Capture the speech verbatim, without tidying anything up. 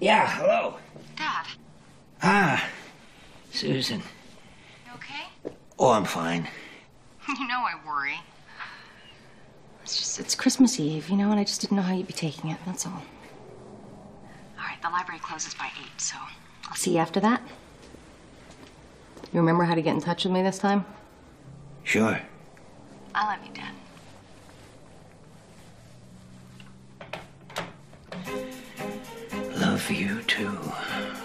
Yeah, hello. Dad. Ah, Susan. You okay? Oh, I'm fine. You know I worry. It's just, it's Christmas Eve, you know, and I just didn't know how you'd be taking it, that's all. All right, the library closes by eight, so... I'll see you after that. You remember how to get in touch with me this time? Sure. I love you, Dad. Love you, too.